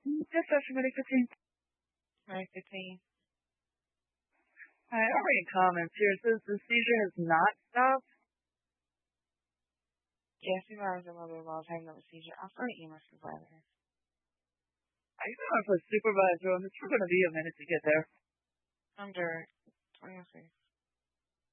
Dispatch Committee 15. Right, 15. Hi, I'm reading comments here. It says the seizure has not stopped. Yeah, supervisor mother while having a seizure. I'll send an email supervisor. I even want to put supervisor on. It's going to be a minute to get there. Under 26.